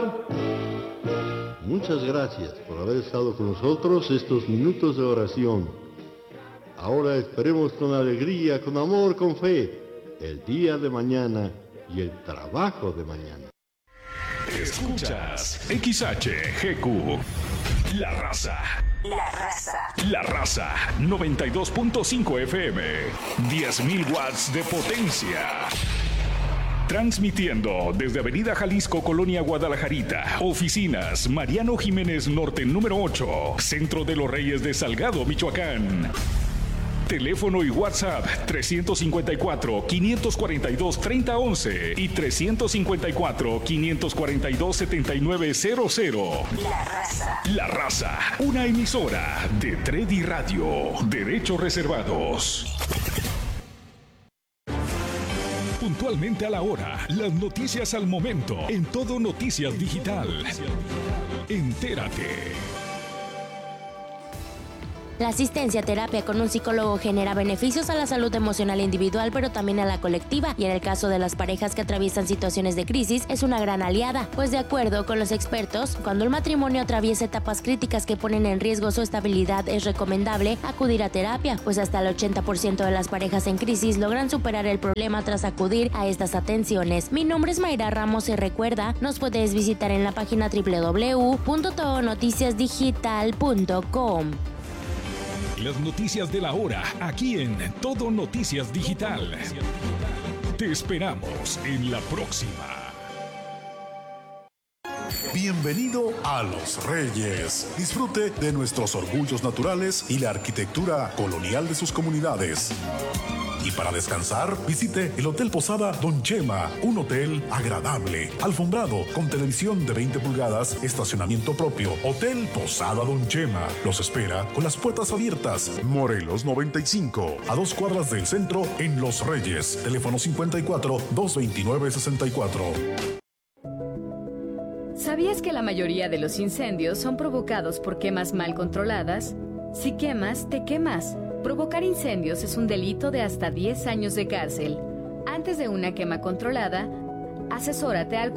comenzar. Muchas gracias por haber estado con nosotros estos minutos de oración. Ahora esperemos con alegría, con amor, con fe, el día de mañana y el trabajo de mañana. Escuchas XHGQ, La Raza. La Raza. La Raza, 92.5 FM, 10.000 watts de potencia. Transmitiendo desde Avenida Jalisco, Colonia Guadalajarita. Oficinas Mariano Jiménez Norte, número 8. Centro de los Reyes de Salgado, Michoacán. Teléfono y WhatsApp 354-542-3011 y 354-542-7900. La Raza. La Raza, una emisora de Tredi Radio. Derechos reservados. Puntualmente a la hora, las noticias al momento, en Todo Noticias Digital. Entérate. La asistencia a terapia con un psicólogo genera beneficios a la salud emocional individual, pero también a la colectiva, y en el caso de las parejas que atraviesan situaciones de crisis, es una gran aliada, pues de acuerdo con los expertos, cuando el matrimonio atraviesa etapas críticas que ponen en riesgo su estabilidad, es recomendable acudir a terapia, pues hasta el 80% de las parejas en crisis logran superar el problema tras acudir a estas atenciones. Mi nombre es Mayra Ramos y recuerda, nos puedes visitar en la página www.todonoticiasdigital.com. Las noticias de la hora, aquí en Todo Noticias Digital. Te esperamos en la próxima. Bienvenido a Los Reyes. Disfrute de nuestros orgullos naturales y la arquitectura colonial de sus comunidades. Y para descansar, visite el Hotel Posada Don Chema, un hotel agradable, alfombrado, con televisión de 20 pulgadas, estacionamiento propio. Hotel Posada Don Chema los espera con las puertas abiertas. Morelos 95, a 2 cuadras del centro en Los Reyes. Teléfono 54-229-64. ¿Sabías que la mayoría de los incendios son provocados por quemas mal controladas? Si quemas, te quemas. Provocar incendios es un delito de hasta 10 años de cárcel. Antes de una quema controlada, asesórate al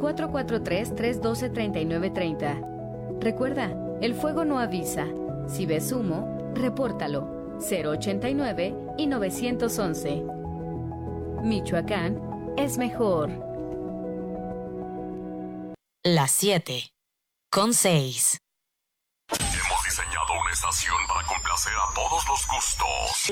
443-312-3930. Recuerda, el fuego no avisa. Si ves humo, repórtalo. 089 y 911. Michoacán es mejor. Las 7:06. Hemos diseñado una estación para complacer a todos los gustos.